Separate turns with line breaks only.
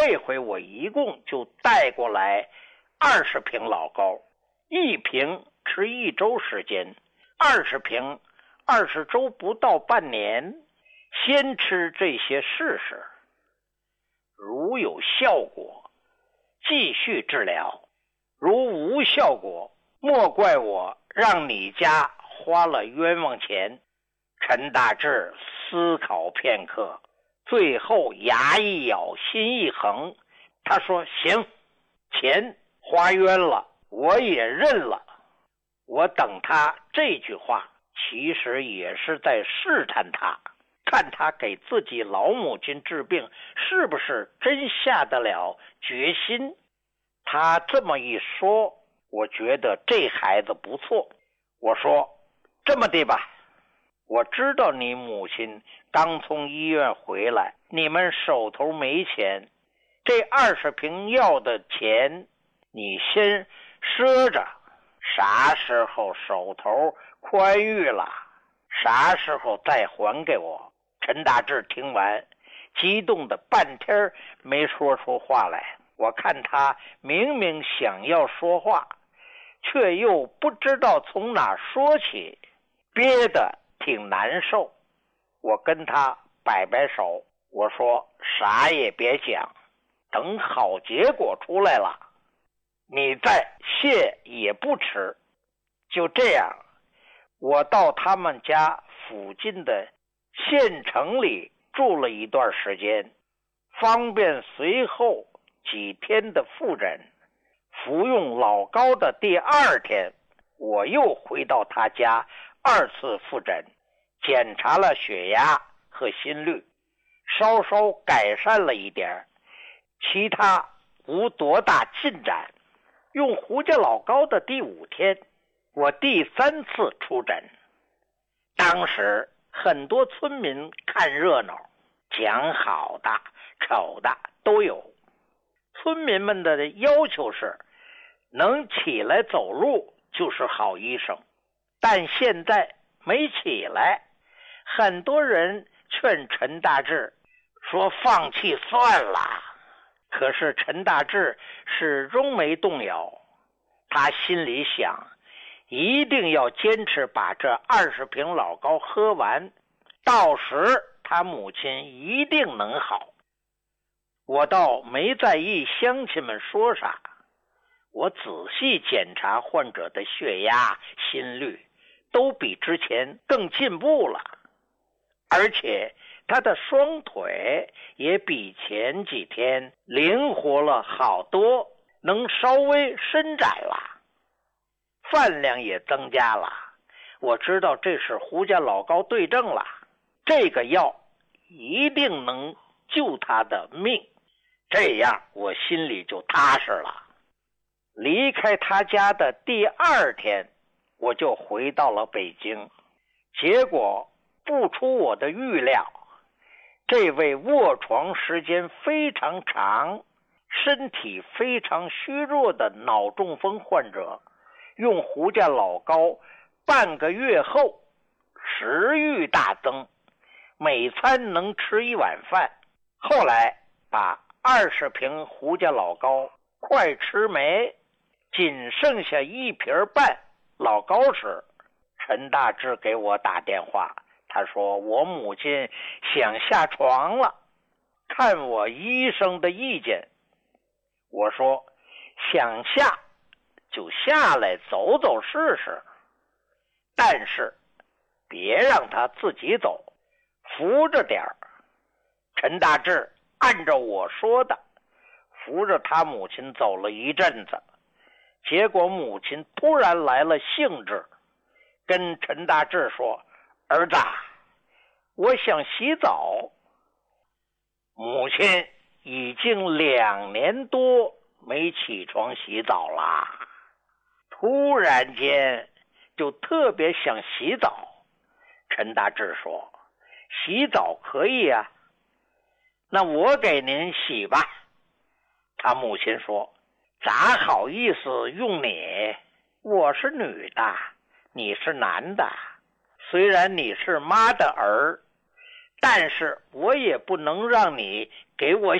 这回我一共就带过来20瓶老高，一瓶吃1周时间，20瓶20周不到半年，先吃这些试试，如有效果继续治疗，如无效果莫怪我让你家花了冤枉钱。陈大志思考片刻，最后牙一咬，心一横，他说行，钱花冤了，我也认了。我等他这句话其实也是在试探他，看他给自己老母亲治病是不是真下得了决心。他这么一说，我觉得这孩子不错。我说这么的吧，我知道你母亲刚从医院回来，你们手头没钱，这20瓶药的钱你先赊着，啥时候手头宽裕了，啥时候再还给我。陈大志听完激动的半天没说出话来，我看他明明想要说话，却又不知道从哪说起，憋得挺难受。我跟他摆摆手，我说啥也别讲，等好结果出来了你再谢也不迟。就这样，我到他们家附近的县城里住了一段时间，方便随后几天的复诊。服用老高的第2天，我又回到他家2次复诊，检查了血压和心率，稍稍改善了一点，其他无多大进展。用胡家老高的第5天，我第3次出诊。当时很多村民看热闹，讲好的丑的都有。村民们的要求是能起来走路就是好医生，但现在没起来，很多人劝陈大志说放弃算了。可是陈大志始终没动摇，他心里想一定要坚持把这20瓶老高喝完，到时他母亲一定能好。我倒没在意乡亲们说啥，我仔细检查患者的血压、心率，都比之前更进步了，而且他的双腿也比前几天灵活了好多，能稍微伸展了，饭量也增加了。我知道这是胡家老高对症了，这个药一定能救他的命，这样我心里就踏实了。离开他家的第2天，我就回到了北京。结果不出我的预料，这位卧床时间非常长、身体非常虚弱的脑中风患者，用胡家老高半个月后，食欲大增，每餐能吃1碗饭。后来把20瓶胡家老高快吃没，仅剩下1瓶半老高时，陈大志给我打电话，他说我母亲想下床了，看我医生的意见。我说想下就下来走走试试，但是别让他自己走，扶着点儿。陈大志按照我说的扶着他母亲走了一阵子，结果母亲突然来了兴致，跟陈大志说，儿子，我想洗澡。母亲已经2年多没起床洗澡了，突然间就特别想洗澡。陈大志说，洗澡可以啊，那我给您洗吧。他母亲说，咋好意思用你，我是女的，你是男的，虽然你是妈的儿，但是我也不能让你给我